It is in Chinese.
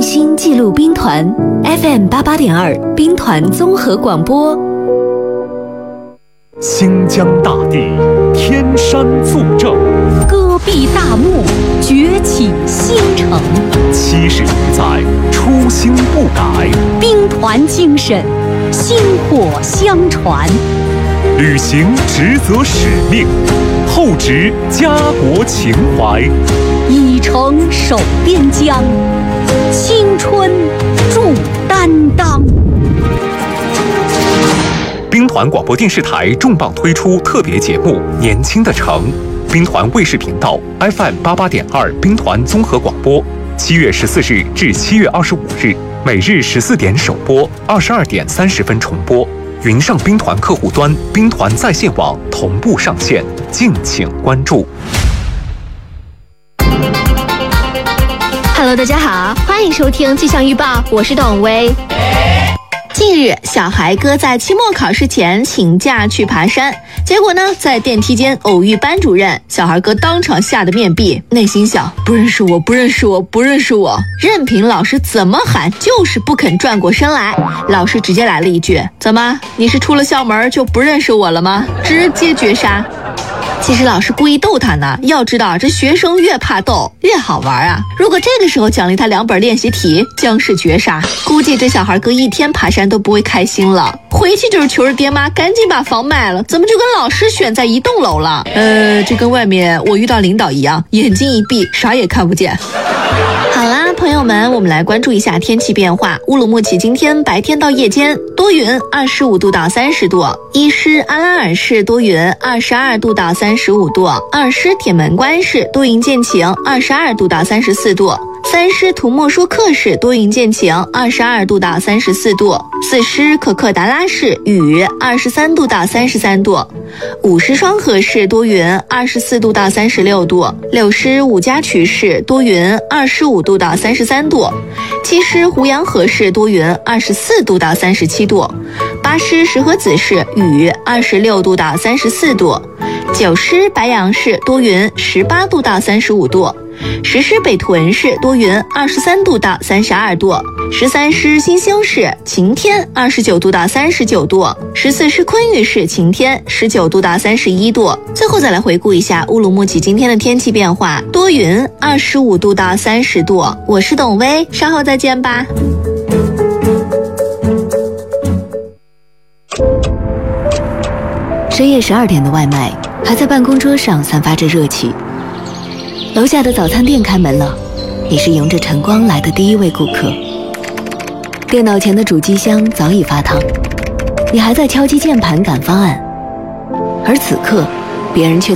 心记录兵团 FM88.2 兵团综合广播。 新疆大地，天山作证， 戈壁大漠，崛起新城。 70年载，初心不改， 兵团精神，薪火相传。 履行职责使命，厚植家国情怀， 以诚守边疆，青春铸担当。 兵团广播电视台重磅推出特别节目《年轻的城》，兵团卫视频道 FM88.2 兵团综合广播，7月14日至7月25日，每日14点首播，22点30分重播。云上兵团客户端、兵团在线网同步上线，敬请关注。 Hello， 大家好，欢迎收听气象预报，我是董薇。近日，小孩哥在期末考试前请假去爬山，结果呢，在电梯间偶遇班主任，小孩哥当场吓得面壁，内心想：不认识我，不认识我，不认识我。任凭老师怎么喊，就是不肯转过身来。老师直接来了一句：怎么，你是出了校门就不认识我了吗？直接绝杀。其实老师故意逗他呢，要知道这学生越怕逗越好玩啊！如果这个时候奖励他2本练习题，将是绝杀。估计这小孩哥一天爬山都不会开心了，回去就是求着爹妈赶紧把房卖了，怎么就跟老师选在一栋楼了？这跟外面我遇到领导一样，眼睛一闭啥也看不见。好啦，朋友们，我们来关注一下天气变化。乌鲁木齐今天白天到夜间多云，25度到30度；伊施阿拉尔市多云，22度到35度；二施铁门关市多云见晴，22度到34度；三施图莫舒克市多云见晴，22度到34度；四施可克达拉市雨，23度到33度；五施双河市多云，24度到36度；六施五家渠市多云，25度到33度；七施胡杨河市多云，24度到37度；八施石河子市雨，26度到34度；九施白杨市多云，18度到35度；十施北屯市多云，23度到32度；十三施新兴市晴天，29度到39度；十四施昆玉市晴天，19度到31度。最后再来回顾一下乌鲁木齐今天的天气变化：多云，25度到30度。我是董薇，稍后再见吧。 深夜12点的外卖还在办公桌上散发着热气，楼下的早餐店开门了，你是迎着晨光来的第一位顾客。电脑前的主机箱早已发烫，你还在敲击键盘赶方案，而此刻别人却